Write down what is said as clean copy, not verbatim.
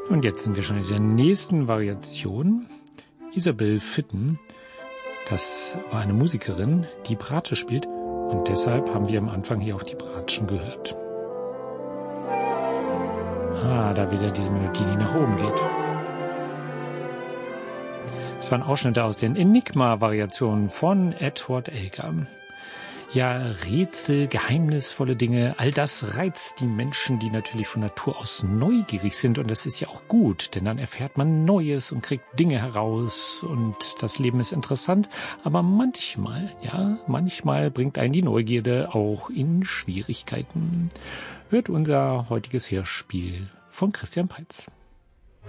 Und jetzt sind wir schon in der nächsten Variation. Isabel Fitten, das war eine Musikerin, die Bratsche spielt. Und deshalb haben wir am Anfang hier auch die Bratschen gehört. Da wieder diese Melodie, die nach oben geht. Das waren Ausschnitte aus den Enigma-Variationen von Edward Elgar. Ja, Rätsel, geheimnisvolle Dinge, all das reizt die Menschen, die natürlich von Natur aus neugierig sind. Und das ist ja auch gut, denn dann erfährt man Neues und kriegt Dinge heraus und das Leben ist interessant. Aber manchmal bringt einen die Neugierde auch in Schwierigkeiten. Hört unser heutiges Hörspiel von Christian Peitz.